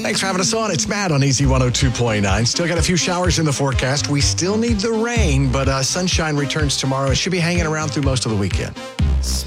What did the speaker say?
Thanks for having us on. It's Matt on Easy 102.9. Still got a few showers in the forecast. We still need the rain, but sunshine returns tomorrow. It should be hanging around through most of the weekend.